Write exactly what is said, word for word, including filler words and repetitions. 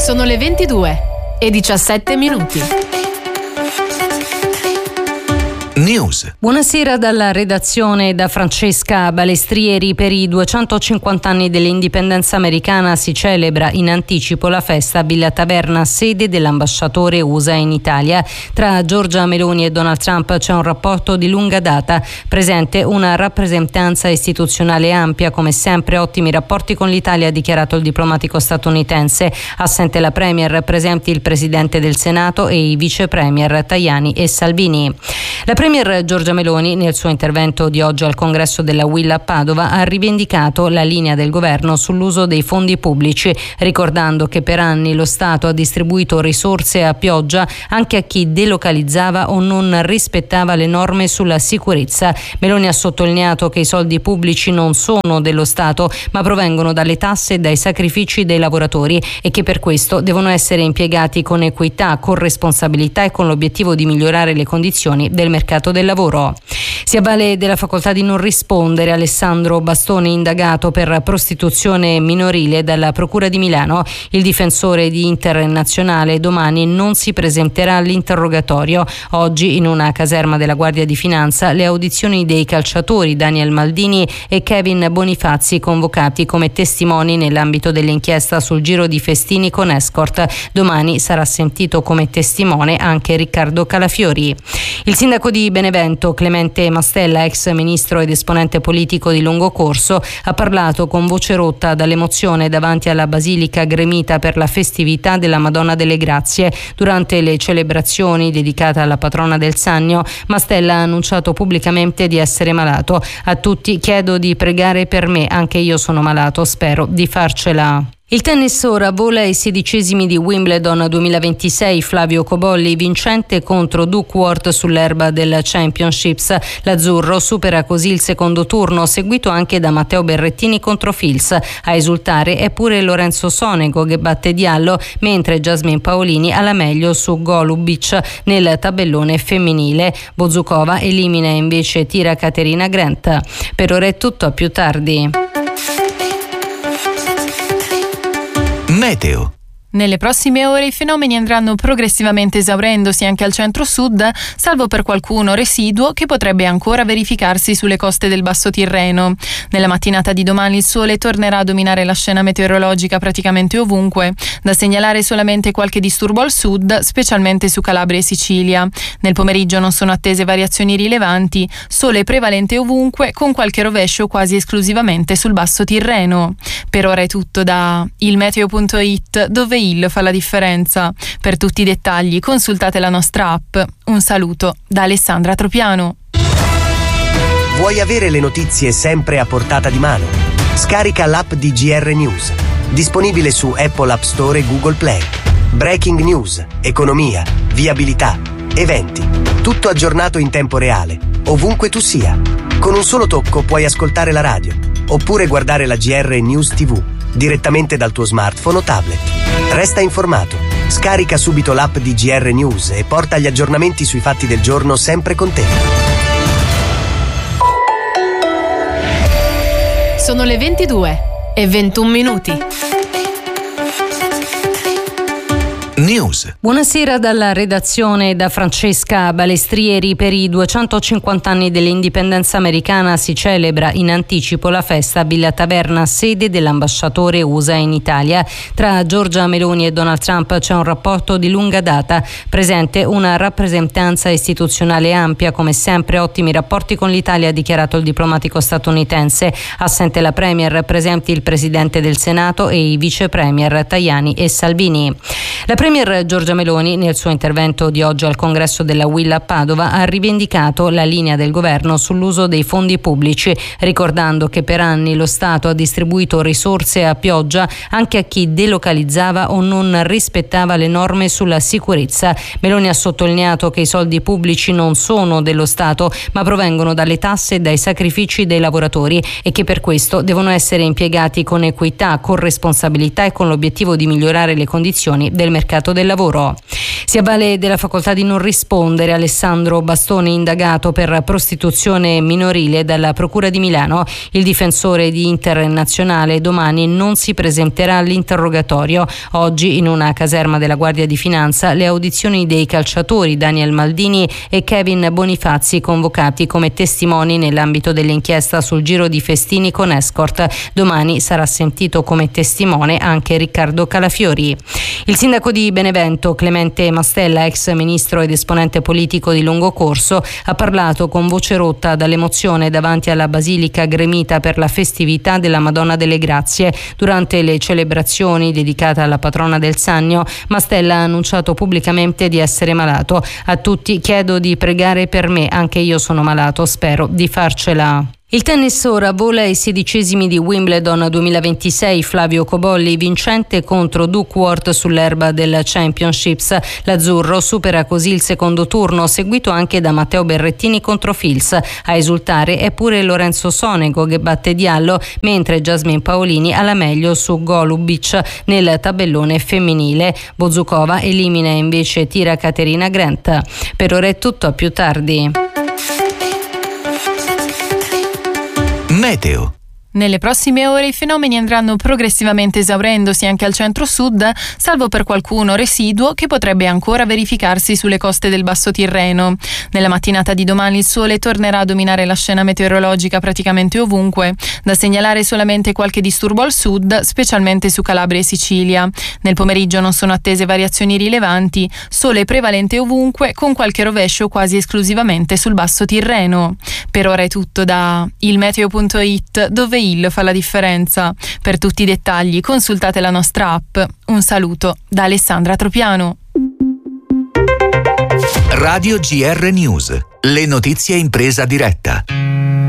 Sono le ventidue e diciassette minuti. News. Buonasera dalla redazione da Francesca Balestrieri. Per i duecentocinquanta anni dell'indipendenza americana si celebra in anticipo la festa a Villa Taverna, sede dell'ambasciatore U S A in Italia. Tra Giorgia Meloni e Donald Trump c'è un rapporto di lunga data, presente una rappresentanza istituzionale ampia, come sempre ottimi rapporti con l'Italia, ha dichiarato il diplomatico statunitense. Assente la Premier, presenti il Presidente del Senato e i Vice Premier Tajani e Salvini. La Premier Giorgia Meloni, nel suo intervento di oggi al congresso della U I L a Padova, ha rivendicato la linea del governo sull'uso dei fondi pubblici, ricordando che per anni lo Stato ha distribuito risorse a pioggia anche a chi delocalizzava o non rispettava le norme sulla sicurezza. Meloni ha sottolineato che i soldi pubblici non sono dello Stato, ma provengono dalle tasse e dai sacrifici dei lavoratori, e che per questo devono essere impiegati con equità, con responsabilità e con l'obiettivo di migliorare le condizioni del mercato del lavoro. Si avvale della facoltà di non rispondere Alessandro Bastoni, indagato per prostituzione minorile dalla Procura di Milano. Il difensore di Internazionale domani non si presenterà all'interrogatorio. Oggi, in una caserma della Guardia di Finanza, le audizioni dei calciatori Daniel Maldini e Kevin Bonifazzi, convocati come testimoni nell'ambito dell'inchiesta sul giro di festini con escort. Domani sarà sentito come testimone anche Riccardo Calafiori. Il sindaco di Benevento, Clemente Mastella, ex ministro ed esponente politico di lungo corso, ha parlato con voce rotta dall'emozione davanti alla basilica gremita per la festività della Madonna delle Grazie. Durante le celebrazioni dedicate alla patrona del Sannio, Mastella ha annunciato pubblicamente di essere malato. A tutti chiedo di pregare per me, anche io sono malato, spero di farcela. Il tennis ora vola ai sedicesimi di Wimbledon duemilaventisei. Flavio Cobolli vincente contro Duckworth sull'erba del Championships. L'azzurro supera così il secondo turno, seguito anche da Matteo Berrettini contro Fils. A esultare è pure Lorenzo Sonego, che batte Diallo, mentre Jasmine Paolini ha la meglio su Golubic nel tabellone femminile. Bozukova elimina invece Tira Caterina Grant. Per ora è tutto, a più tardi. Meteo. Nelle prossime ore i fenomeni andranno progressivamente esaurendosi anche al centro-sud, salvo per qualcuno residuo che potrebbe ancora verificarsi sulle coste del Basso Tirreno. Nella mattinata di domani il sole tornerà a dominare la scena meteorologica praticamente ovunque. Da segnalare solamente qualche disturbo al sud, specialmente su Calabria e Sicilia. Nel pomeriggio non sono attese variazioni rilevanti, sole prevalente ovunque, con qualche rovescio quasi esclusivamente sul Basso Tirreno. Per ora è tutto da ilmeteo punto it, dove il fa la differenza. Per tutti i dettagli consultate la nostra app. Un saluto da Alessandra Tropiano. Vuoi avere le notizie sempre a portata di mano? Scarica l'app di G R News, disponibile su Apple App Store e Google Play. Breaking news, economia, viabilità, eventi, tutto aggiornato in tempo reale, ovunque tu sia. Con un solo tocco puoi ascoltare la radio, oppure guardare la G R News tivù direttamente dal tuo smartphone o tablet. Resta informato. Scarica subito l'app di G R News e porta gli aggiornamenti sui fatti del giorno sempre con te. Sono le ventidue e ventuno minuti. News. Buonasera dalla redazione da Francesca Balestrieri. Per i duecentocinquanta anni dell'indipendenza americana si celebra in anticipo la festa a Villa Taverna, sede dell'ambasciatore U S A in Italia. Tra Giorgia Meloni e Donald Trump c'è un rapporto di lunga data, presente una rappresentanza istituzionale ampia, come sempre ottimi rapporti con l'Italia, ha dichiarato il diplomatico statunitense. Assente la Premier, presenti il Presidente del Senato e i Vice Premier Tajani e Salvini. La Premier Giorgia Meloni, nel suo intervento di oggi al congresso della U I L a Padova, ha rivendicato la linea del governo sull'uso dei fondi pubblici, ricordando che per anni lo Stato ha distribuito risorse a pioggia anche a chi delocalizzava o non rispettava le norme sulla sicurezza. Meloni ha sottolineato che i soldi pubblici non sono dello Stato, ma provengono dalle tasse e dai sacrifici dei lavoratori, e che per questo devono essere impiegati con equità, con responsabilità e con l'obiettivo di migliorare le condizioni del mercato mercato del lavoro. Si avvale della facoltà di non rispondere Alessandro Bastoni, indagato per prostituzione minorile dalla Procura di Milano. Il difensore di Internazionale domani non si presenterà all'interrogatorio. Oggi in una caserma della Guardia di Finanza le audizioni dei calciatori Daniel Maldini e Kevin Bonifazzi, convocati come testimoni nell'ambito dell'inchiesta sul giro di festini con escort. Domani sarà sentito come testimone anche Riccardo Calafiori. Il sindaco di Benevento, Clemente Mastella, ex ministro ed esponente politico di lungo corso, ha parlato con voce rotta dall'emozione davanti alla Basilica gremita per la festività della Madonna delle Grazie. Durante le celebrazioni dedicate alla patrona del Sannio, Mastella ha annunciato pubblicamente di essere malato. A tutti chiedo di pregare per me, anche io sono malato, spero di farcela. Il tennis ora vola ai sedicesimi di Wimbledon duemilaventisei. Flavio Cobolli vincente contro Duckworth sull'erba del Championships. L'azzurro supera così il secondo turno, seguito anche da Matteo Berrettini contro Fils. A esultare è pure Lorenzo Sonego che batte Diallo, mentre Jasmine Paolini ha la meglio su Golubic nel tabellone femminile. Bozukova elimina invece Tira Caterina Grant. Per ora è tutto, a più tardi. Meteo. Nelle prossime ore i fenomeni andranno progressivamente esaurendosi anche al centro-sud, salvo per qualcuno residuo che potrebbe ancora verificarsi sulle coste del Basso Tirreno. Nella mattinata di domani il sole tornerà a dominare la scena meteorologica praticamente ovunque. Da segnalare solamente qualche disturbo al sud, specialmente su Calabria e Sicilia. Nel pomeriggio non sono attese variazioni rilevanti, sole prevalente ovunque, con qualche rovescio quasi esclusivamente sul Basso Tirreno. Per ora è tutto da ilmeteo punto it, dove il fa la differenza. Per tutti i dettagli consultate la nostra app. Un saluto da Alessandra Tropiano. Radio G R News. Le notizie in presa diretta.